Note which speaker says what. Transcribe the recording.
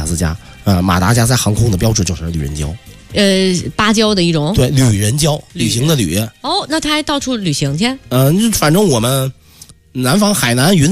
Speaker 1: 斯加。马达加斯加航空的标志就是旅人胶。
Speaker 2: 芭蕉的一种。
Speaker 1: 对，旅人胶，旅行的旅。
Speaker 2: 哦，那他还到处旅行去？
Speaker 1: 反正我们南方海南云